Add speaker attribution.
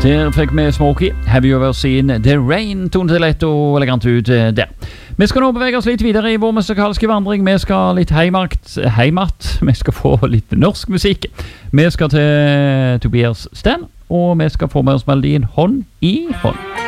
Speaker 1: Der fikk vi Smokey, Have You Ever Seen The Rain, tonen til lett og elegant ut der. Vi skal nå bevege oss litt videre i vår musikalske vandring. Vi skal litt heimat, vi skal få litt norsk musikk. Vi skal til Tobias Sten, og vi skal få med oss melodien Hånd i hånd.